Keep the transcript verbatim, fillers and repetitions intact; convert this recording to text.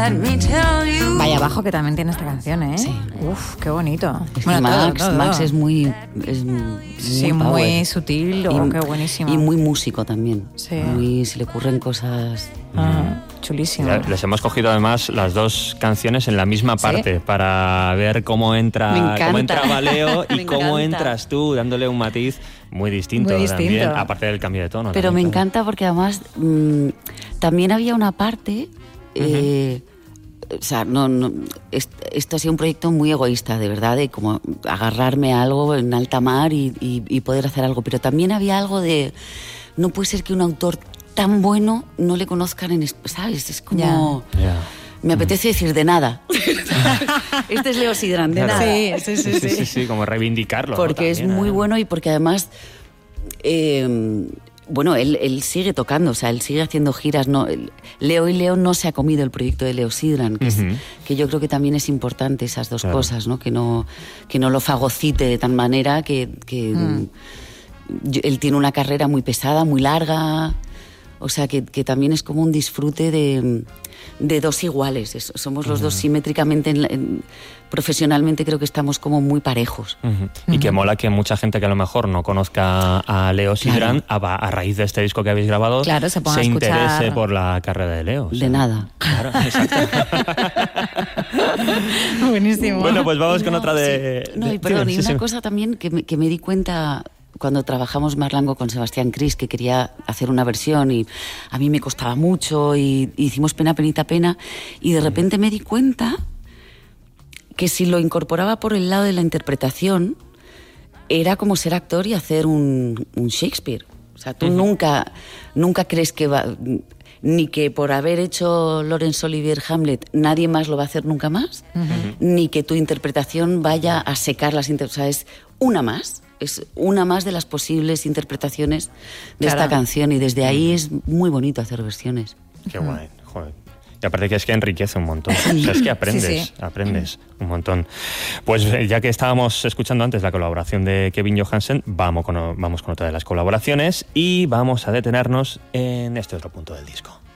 Vaya bajo que también tiene esta canción, ¿eh? Sí. Uf, qué bonito. Es bueno, que todo, Max, todo. Max es muy, es muy Sí, power. muy sutil, oh, y, qué buenísimo. Y muy músico también. Sí. Muy, se le ocurren cosas... Ah, chulísimo. Ya, les hemos cogido además las dos canciones en la misma parte, ¿sí?, para ver cómo entra, cómo entra Valeo y cómo encanta. entras tú, dándole un matiz muy distinto, Muy distinto. también, aparte del cambio de tono. Pero también, me claro. encanta porque además mmm, también había una parte... Eh, uh-huh. O sea, no, no, esto ha sido un proyecto muy egoísta, de verdad, de como agarrarme a algo en alta mar y, y, y poder hacer algo. Pero también había algo de... No puede ser que un autor tan bueno no le conozcan en... ¿Sabes? Es como... Yeah. Yeah. Me apetece decir de nada. Este es Leo Sidran, de Claro. nada. Sí, sí, sí, Sí, sí, sí, como reivindicarlo. Porque ¿no? es También, muy ¿eh? bueno y porque además... Eh, bueno, él, él sigue tocando, o sea, él sigue haciendo giras. No, él, Leo y Leo no se ha comido el proyecto de Leo Sidran, que, uh-huh. es, que yo creo que también es importante esas dos claro. cosas, ¿no? Que no que no lo fagocite de tal manera que, que mm. yo, él tiene una carrera muy pesada, muy larga, o sea, que, que también es como un disfrute de, de dos iguales. Es, somos los uh-huh. dos simétricamente en, en, profesionalmente creo que estamos como muy parejos. Uh-huh. Uh-huh. Y que mola que mucha gente que a lo mejor no conozca a Leo Sidran, claro. a, a raíz de este disco que habéis grabado, claro, se, se interese por la carrera de Leo. O sea. De nada. Claro, exacto. Buenísimo. Bueno, pues vamos con no, otra de... Sí. No, de, y perdón, de, y sí, una sí. cosa también que me, que me di cuenta... Cuando trabajamos Marlango con Sebastián Cris, que quería hacer una versión y a mí me costaba mucho y, y hicimos Pena, Penita, Pena, y de repente me di cuenta que si lo incorporaba por el lado de la interpretación era como ser actor y hacer un, un Shakespeare. O sea, tú uh-huh. nunca, nunca crees que va... Ni que por haber hecho Laurence Olivier Hamlet nadie más lo va a hacer nunca más, uh-huh. ni que tu interpretación vaya a secar las interpretaciones. O sea, es una más. Es una más de las posibles interpretaciones de claro. esta canción y desde ahí es muy bonito hacer versiones. Qué guay, joder. Y aparte que es que enriquece un montón. O sea, es que aprendes, sí, sí. aprendes un montón. Pues ya que estábamos escuchando antes la colaboración de Kevin Johansen, vamos con, vamos con otra de las colaboraciones y vamos a detenernos en este otro punto del disco.